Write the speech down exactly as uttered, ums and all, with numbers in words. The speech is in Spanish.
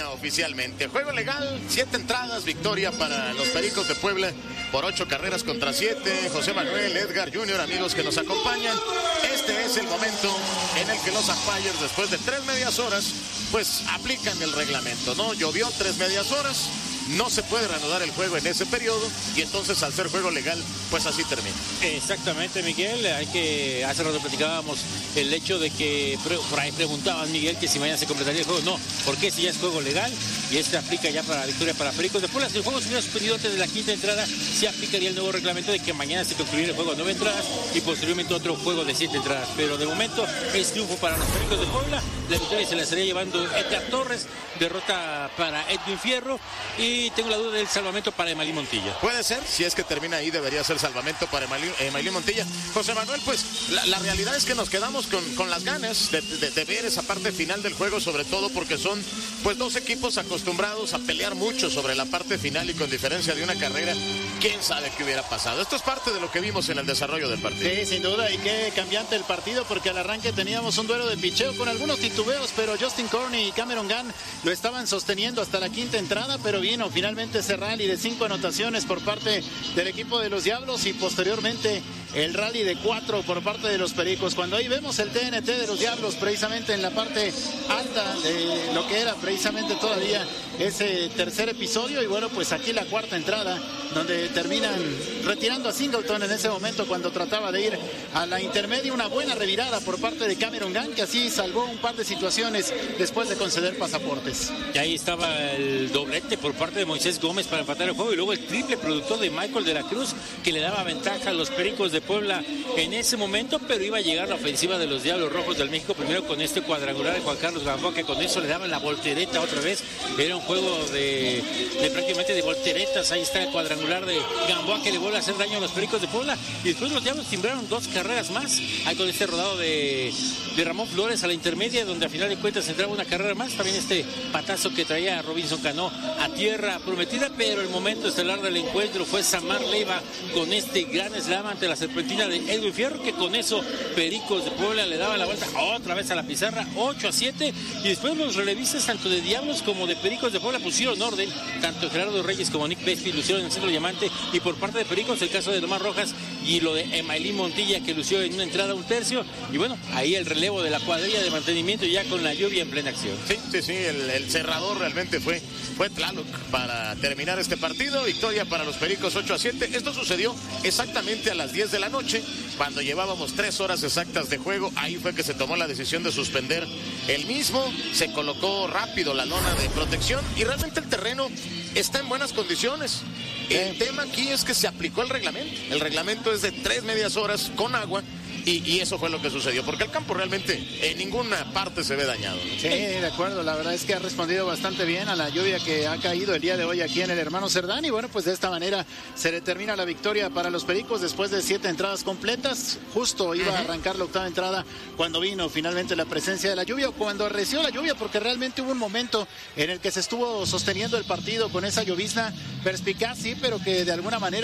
termina oficialmente. Juego legal, siete entradas, victoria para los Pericos de Puebla por ocho carreras contra siete. José Manuel, Edgar Junior, amigos que nos acompañan. Este es el momento en el que los umpires, después de tres medias horas, pues aplican el reglamento, ¿no? Llovió tres medias horas. No se puede reanudar el juego en ese periodo y entonces al ser juego legal, pues así termina. Exactamente, Miguel. Hay que, hace rato platicábamos el hecho de que por ahí preguntaban, Miguel, que si mañana se completaría el juego. No, ¿por qué? Si ya es juego legal y este aplica ya para la victoria para Pericos de Puebla. Si el juego se hubiera suspendido antes de la quinta entrada, se aplicaría el nuevo reglamento de que mañana se concluiría el juego de nueve entradas y posteriormente otro juego de siete entradas. Pero de momento es triunfo para los Pericos de Puebla. La victoria se la estaría llevando Edgar Torres, derrota para Edwin Fierro y Y tengo la duda del salvamento para Emailín Montilla. Puede ser, si es que termina ahí, debería ser salvamento para Emailín, Emailín Montilla. José Manuel, pues la, la realidad es que nos quedamos con, con las ganas de, de, de ver esa parte final del juego, sobre todo porque son pues dos equipos acostumbrados a pelear mucho sobre la parte final y con diferencia de una carrera, quién sabe qué hubiera pasado. Esto es parte de lo que vimos en el desarrollo del partido. Sí, sin duda, y qué cambiante el partido, porque al arranque teníamos un duelo de picheo con algunos titubeos, pero Justin Corney y Cameron Gunn lo estaban sosteniendo hasta la quinta entrada, pero vino finalmente ese rally de cinco anotaciones por parte del equipo de los Diablos y posteriormente el rally de cuatro por parte de los Pericos. Cuando ahí vemos el T N T de los Diablos precisamente en la parte alta de lo que era precisamente todavía ese tercer episodio, y bueno, pues aquí la cuarta entrada donde terminan retirando a Singleton en ese momento cuando trataba de ir a la intermedia. Una buena revirada por parte de Cameron Gunn, que así salvó un par de situaciones después de conceder pasaportes. Y ahí estaba el doblete por parte de Moisés Gómez para empatar el juego y luego el triple productor de Michael de la Cruz que le daba ventaja a los Pericos de Puebla en ese momento, pero iba a llegar la ofensiva de los Diablos Rojos del México primero con este cuadrangular de Juan Carlos Gamboa, que con eso le daban la voltereta otra vez. Era un juego de, de prácticamente de volteretas. Ahí está el cuadrangular de Gamboa que le vuelve a hacer daño a los Pericos de Puebla y después los Diablos timbraron dos carreras más ahí con este rodado de, de Ramón Flores a la intermedia, donde a final de cuentas entraba una carrera más. También este patazo que traía a Robinson Cano a tierra prometida, pero el momento estelar del encuentro fue Samar Leiva con este gran slam ante la serpentina de Edwin Fierro, que con eso Pericos de Puebla le daban la vuelta otra vez a la pizarra, ocho a siete, y después los relevistas tanto de Diablos como de Pericos de Puebla pusieron orden, tanto Gerardo Reyes como Nick Bespi lucieron en el centro diamante, y por parte de Pericos el caso de Tomás Rojas y lo de Emailín Montilla, que lució en una entrada un tercio, y bueno, ahí el relevo de la cuadrilla de mantenimiento ya con la lluvia en plena acción. Sí, sí, sí, el, el cerrador realmente fue, fue Tlaloc para terminar este partido. Victoria para los Pericos ocho a siete. Esto sucedió exactamente a las diez de la noche, cuando llevábamos tres horas exactas de juego. Ahí fue que se tomó la decisión de suspender el mismo, se colocó rápido la lona de protección y realmente el terreno está en buenas condiciones. El tema aquí es que se aplicó el reglamento. El reglamento es de tres medias horas con agua. Y, y eso fue lo que sucedió, porque el campo realmente en ninguna parte se ve dañado, ¿no? Sí, de acuerdo, la verdad es que ha respondido bastante bien a la lluvia que ha caído el día de hoy aquí en el Hermano Cerdán, y bueno, pues de esta manera se determina la victoria para los Pericos después de siete entradas completas. Justo iba a arrancar la octava entrada cuando vino finalmente la presencia de la lluvia, o cuando arreció la lluvia, porque realmente hubo un momento en el que se estuvo sosteniendo el partido con esa llovizna perspicaz, sí, pero que de alguna manera